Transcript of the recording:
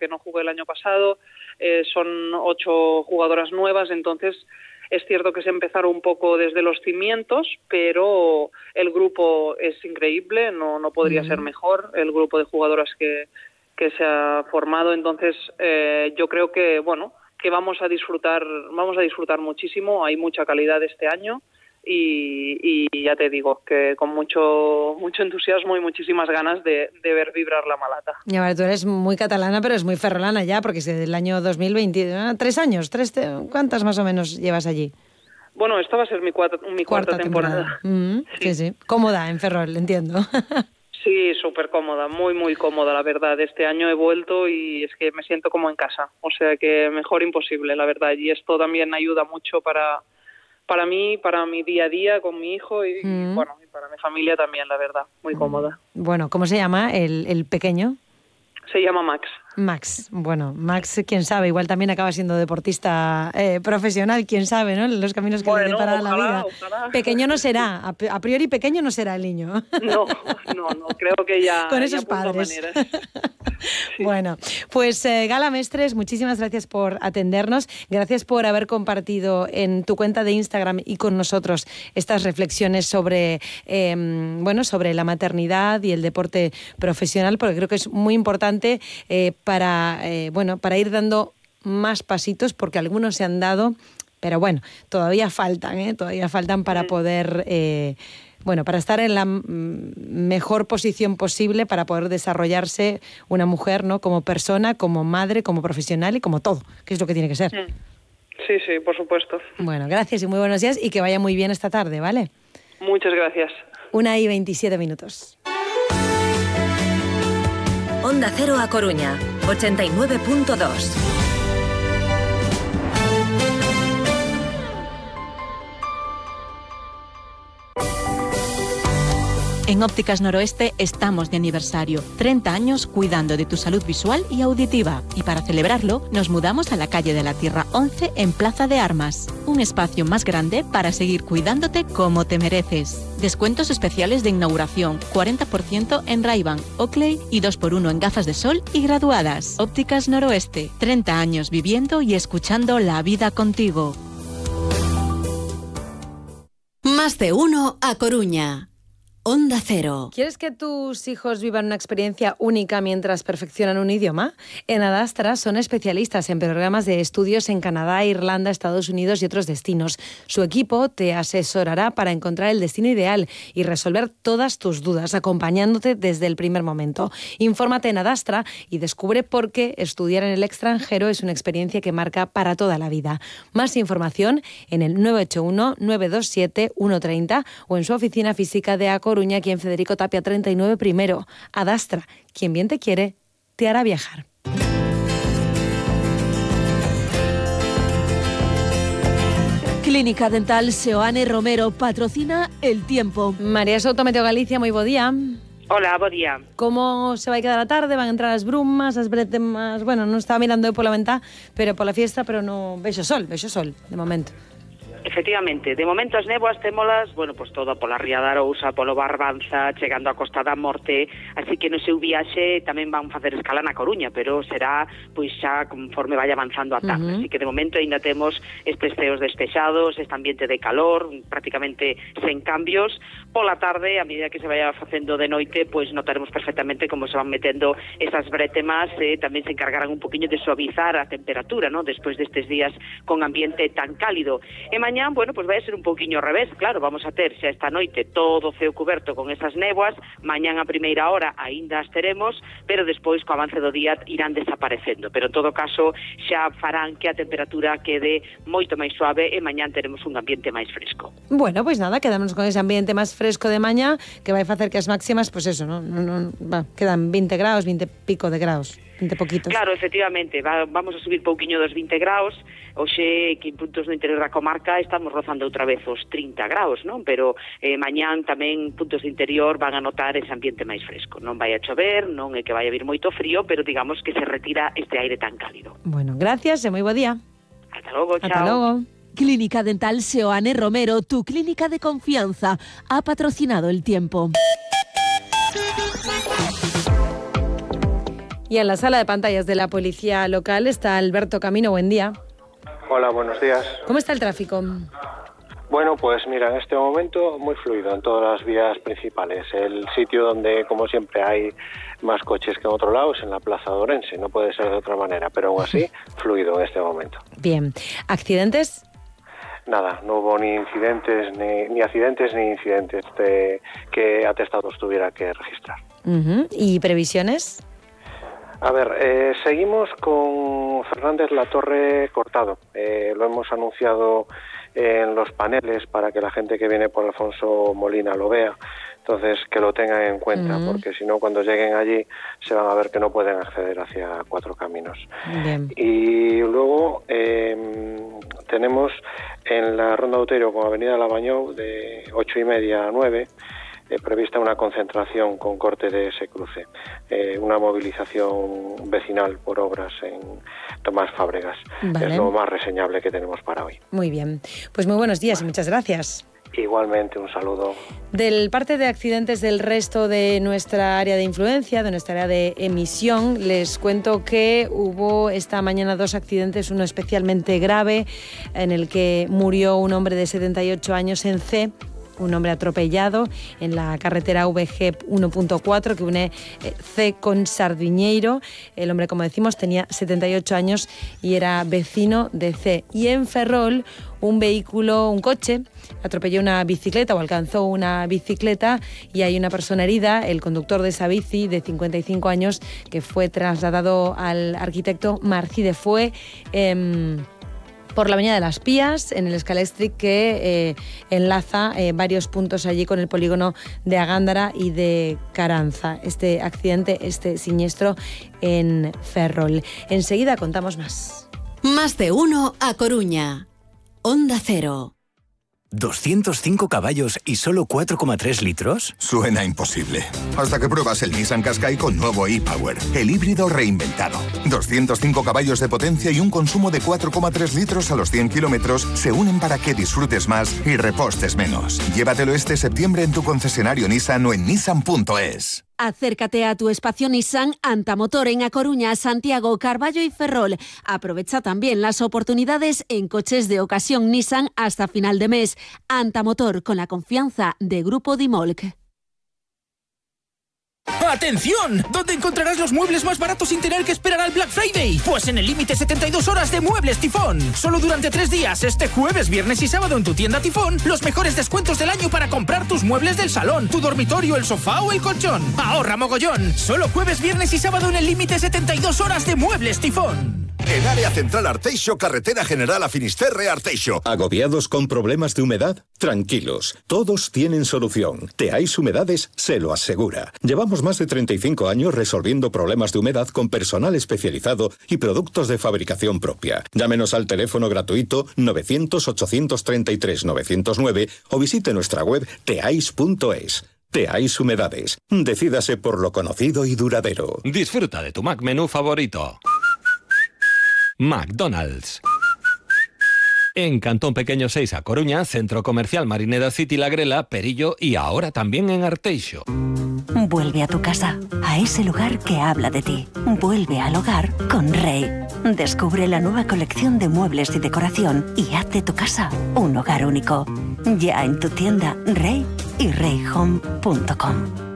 que no jugué el año pasado, son 8 jugadoras nuevas, entonces es cierto que se empezaron un poco desde los cimientos, pero el grupo es increíble, no podría ser mejor el grupo de jugadoras que se ha formado, entonces yo creo que bueno, que vamos a disfrutar muchísimo, hay mucha calidad este año y ya te digo que con mucho entusiasmo y muchísimas ganas de ver vibrar la Malata. Y ahora tú eres muy catalana, pero es muy ferrolana ya, porque es del año 2020, 3 años, ¿cuántas más o menos llevas allí? Bueno, esta va a ser mi cuarta temporada. Sí. Cómoda en Ferrol, entiendo. Sí, súper cómoda, muy cómoda, la verdad. Este año he vuelto y es que me siento como en casa, o sea que mejor imposible, la verdad. Y esto también ayuda mucho para mí, para mi día a día con mi hijo y bueno, y para mi familia también, la verdad, muy cómoda. Bueno, ¿cómo se llama el pequeño? Se llama Max. Max, bueno, Max, quién sabe, igual también acaba siendo deportista profesional, quién sabe, ¿no? Los caminos que le depara la vida. Ojalá. Pequeño no será, a priori pequeño no será el niño. No, creo que ya... Con esos padres. Sí. Bueno, pues Gala Mestres, muchísimas gracias por atendernos, gracias por haber compartido en tu cuenta de Instagram y con nosotros estas reflexiones sobre, sobre la maternidad y el deporte profesional, porque creo que es muy importante para ir dando más pasitos, porque algunos se han dado, pero bueno, todavía faltan para poder... para estar en la mejor posición posible para poder desarrollarse una mujer, ¿no? Como persona, como madre, como profesional y como todo, que es lo que tiene que ser. Sí, por supuesto. Bueno, gracias y muy buenos días y que vaya muy bien esta tarde, ¿vale? Muchas gracias. 1:27. Onda Cero A Coruña, 89.2. En Ópticas Noroeste estamos de aniversario. 30 años cuidando de tu salud visual y auditiva. Y para celebrarlo, nos mudamos a la calle de la Tierra 11 en Plaza de Armas. Un espacio más grande para seguir cuidándote como te mereces. Descuentos especiales de inauguración, 40% en Ray-Ban, Oakley y 2x1 en gafas de sol y graduadas. Ópticas Noroeste, 30 años viviendo y escuchando la vida contigo. Más de uno a Coruña. Onda Cero. ¿Quieres que tus hijos vivan una experiencia única mientras perfeccionan un idioma? En Adastra son especialistas en programas de estudios en Canadá, Irlanda, Estados Unidos y otros destinos. Su equipo te asesorará para encontrar el destino ideal y resolver todas tus dudas, acompañándote desde el primer momento. Infórmate en Adastra y descubre por qué estudiar en el extranjero es una experiencia que marca para toda la vida. Más información en el 981-927-130 o en su oficina física de Coruña, aquí en Federico Tapia 39 primero. Adastra, quien bien te quiere, te hará viajar. Clínica Dental Seoane Romero patrocina El Tiempo. María Soto, Meteo Galicia, moi bo día. Hola, bo día. Como se vai quedar a tarde? Van a entrar as brumas, as bretemas... Bueno, non estaba mirando eu pola ventá, pero pola fiesta, pero non vexo sol, de momento. Efectivamente, de momento as néboas témolas, pues todo pola Ría da Arousa, polo Barbanza, chegando a Costa da Morte, así que no seu viaxe tamén van facer escala na Coruña, pero será pois xa conforme vaya avanzando a tarde, así que de momento ainda temos estes ceos despexados, este ambiente de calor, prácticamente sen cambios. Pola tarde, a medida que se vaya facendo de noite, pois notaremos perfectamente como se van metendo esas brétemas, tamén se encargarán un poquinho de suavizar a temperatura, ¿no? Despois destes días con ambiente tan cálido. E mañán, pues vai a ser un poquinho ao revés, claro, vamos a ter xa esta noite todo o ceo coberto con esas néboas, mañán a primeira hora aínda as teremos, pero despois co avance do día irán desaparecendo, pero en todo caso xa farán que a temperatura quede moito máis suave e mañán teremos un ambiente máis fresco. Bueno, pois nada, quedamos con ese ambiente máis fresco de mañá, que vai facer que as máximas, pois eso, quedan 20 graus, 20 pico de graus. 20 poquitos. Claro, efectivamente, vamos a subir pouquiño dos 20 graus, hoxe que en puntos do interior da comarca estamos rozando outra vez os 30 graus, non? Pero mañán tamén puntos do interior van a notar ese ambiente máis fresco. Non vai a chover, non é que vai a vir moito frío, pero digamos que se retira este aire tan cálido. Bueno, gracias e moi bo día. Ata logo, chao. Ata logo. Clínica Dental Seoane Romero, tu clínica de confianza, ha patrocinado El Tiempo. Y en la sala de pantallas de la policía local está Alberto Camino. Buen día. Hola, buenos días. ¿Cómo está el tráfico? Bueno, pues mira, en este momento muy fluido en todas las vías principales. El sitio donde, como siempre, hay más coches que en otro lado es en la Plaza de Orense. No puede ser de otra manera, pero aún así, fluido en este momento. Bien. ¿Accidentes? Nada, no hubo ni incidentes, ni accidentes ni incidentes que atestados tuviera que registrar. ¿Y previsiones? A ver, seguimos con Fernández La Torre cortado. Lo hemos anunciado en los paneles para que la gente que viene por Alfonso Molina lo vea. Entonces, que lo tengan en cuenta, porque si no, cuando lleguen allí se van a ver que no pueden acceder hacia Cuatro Caminos. Bien. Y luego tenemos en la Ronda de Outeiro con Avenida Lavañou de 8:30 a 9 prevista una concentración con corte de ese cruce, una movilización vecinal por obras en Tomás Fábregas. Vale. Es lo más reseñable que tenemos para hoy. Muy bien. Pues muy buenos días y muchas gracias. Igualmente, un saludo. Del parte de accidentes del resto de nuestra área de influencia, de nuestra área de emisión, les cuento que hubo esta mañana 2 accidentes, uno especialmente grave, en el que murió un hombre de 78 años en C, un hombre atropellado en la carretera VG 1.4 que une C con Sardiñeiro. El hombre, como decimos, tenía 78 años y era vecino de C. Y en Ferrol, un coche, atropelló una bicicleta o alcanzó una bicicleta y hay una persona herida, el conductor de esa bici de 55 años, que fue trasladado al arquitecto Marcide. Fue por la avenida de las Pías, en el Scalextric que enlaza varios puntos allí con el polígono de Agándara y de Caranza. Este accidente, este siniestro en Ferrol. Enseguida contamos más. Más de uno a Coruña. Onda Cero. 205 caballos y solo 4,3 litros. Suena imposible. Hasta que pruebas el Nissan Qashqai con nuevo e-Power, el híbrido reinventado. 205 caballos de potencia y un consumo de 4,3 litros a los 100 kilómetros se unen para que disfrutes más y repostes menos. Llévatelo este septiembre en tu concesionario Nissan o en nissan.es. Acércate a tu espacio Nissan Antamotor en A Coruña, Santiago, Carballo y Ferrol. Aprovecha también las oportunidades en coches de ocasión Nissan hasta final de mes. Antamotor, con la confianza de Grupo Dimolc. ¡Atención! ¿Dónde encontrarás los muebles más baratos sin tener que esperar al Black Friday? Pues en el límite 72 horas de Muebles Tifón. Solo durante 3 días, este jueves, viernes y sábado en tu tienda Tifón, los mejores descuentos del año para comprar tus muebles del salón, tu dormitorio, el sofá o el colchón. ¡Ahorra mogollón! Solo jueves, viernes y sábado en el límite 72 horas de Muebles Tifón. En Área Central Arteixo, Carretera General a Finisterre, Arteixo. ¿Agobiados con problemas de humedad? Tranquilos, todos tienen solución. Teáis Humedades se lo asegura. Llevamos más de 35 años resolviendo problemas de humedad con personal especializado y productos de fabricación propia. Llámenos al teléfono gratuito 900-833-909 o visite nuestra web teais.es. Teáis Humedades. Decídase por lo conocido y duradero. Disfruta de tu Mac menú favorito. McDonald's. En Cantón Pequeño 6 a Coruña, Centro Comercial Marineda City La Grela, Perillo y ahora también en Arteixo. Vuelve a tu casa, a ese lugar que habla de ti. Vuelve al hogar con Rey. Descubre la nueva colección de muebles y decoración y haz de tu casa un hogar único. Ya en tu tienda Rey y reyhome.com.